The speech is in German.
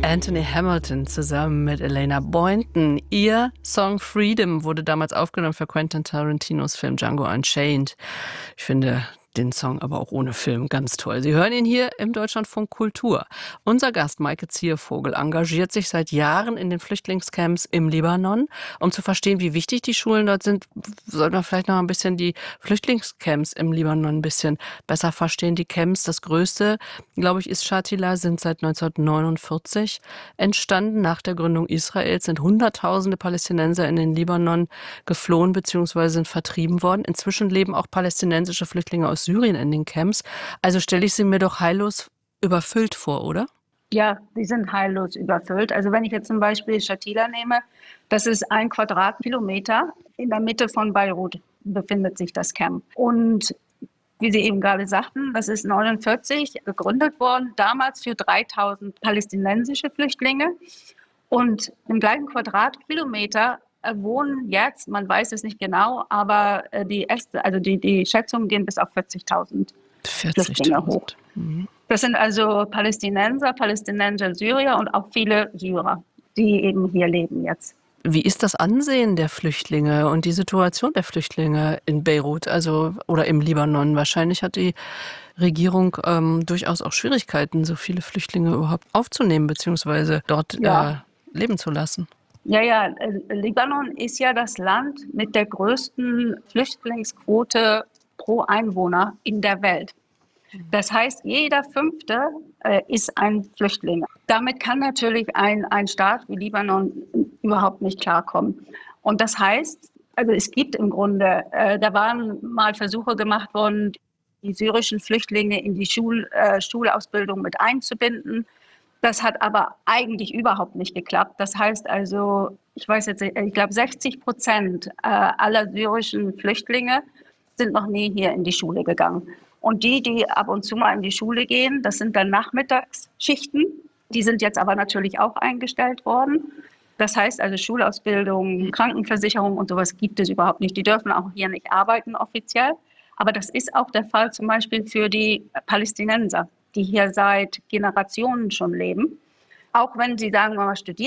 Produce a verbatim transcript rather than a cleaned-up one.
Anthony Hamilton zusammen mit Elena Boynton. Ihr Song Freedom wurde damals aufgenommen für Quentin Tarantinos Film Django Unchained. Ich finde den Song aber auch ohne Film ganz toll. Sie hören ihn hier im Deutschlandfunk Kultur. Unser Gast Maike Ziervogel engagiert sich seit Jahren in den Flüchtlingscamps im Libanon. Um zu verstehen, wie wichtig die Schulen dort sind, sollten wir vielleicht noch ein bisschen die Flüchtlingscamps im Libanon ein bisschen besser verstehen. Die Camps, das größte, glaube ich, ist Shatila, sind seit neunzehnhundertneunundvierzig entstanden. Nach der Gründung Israels sind Hunderttausende Palästinenser in den Libanon geflohen bzw. sind vertrieben worden. Inzwischen leben auch palästinensische Flüchtlinge aus Syrien in den Camps. Also stelle ich sie mir doch heillos überfüllt vor, oder? Ja, die sind heillos überfüllt. Also wenn ich jetzt zum Beispiel Shatila nehme, das ist ein Quadratkilometer. In der Mitte von Beirut befindet sich das Camp. Und wie Sie eben gerade sagten, das ist neunundvierzig gegründet worden, damals für dreitausend palästinensische Flüchtlinge. Und im gleichen Quadratkilometer wohnen jetzt, man weiß es nicht genau, aber die, also die, die Schätzungen gehen bis auf vierzigtausend Flüchtlinge hoch. Mhm. Das sind also Palästinenser, Palästinenser, Syrier und auch viele Syrer, die eben hier leben jetzt. Wie ist das Ansehen der Flüchtlinge und die Situation der Flüchtlinge in Beirut, also oder im Libanon? Wahrscheinlich hat die Regierung ähm, durchaus auch Schwierigkeiten, so viele Flüchtlinge überhaupt aufzunehmen bzw. dort ja. äh, leben zu lassen. Ja, ja, Libanon ist ja das Land mit der größten Flüchtlingsquote pro Einwohner in der Welt. Das heißt, jeder Fünfte äh, ist ein Flüchtling. Damit kann natürlich ein, ein Staat wie Libanon überhaupt nicht klarkommen. Und das heißt, also es gibt im Grunde, äh, da waren mal Versuche gemacht worden, die syrischen Flüchtlinge in die Schul, äh, Schulausbildung mit einzubinden. Das hat aber eigentlich überhaupt nicht geklappt. Das heißt also, ich weiß jetzt, ich glaube, sechzig Prozent äh, aller syrischen Flüchtlinge sind noch nie hier in die Schule gegangen. Und die, die ab und zu mal in die Schule gehen, das sind dann Nachmittagsschichten. Die sind jetzt aber natürlich auch eingestellt worden. Das heißt also Schulausbildung, Krankenversicherung und sowas gibt es überhaupt nicht. Die dürfen auch hier nicht arbeiten offiziell. Aber das ist auch der Fall zum Beispiel für die Palästinenser, die hier seit Generationen schon leben. Auch wenn sie, sagen wir mal, studieren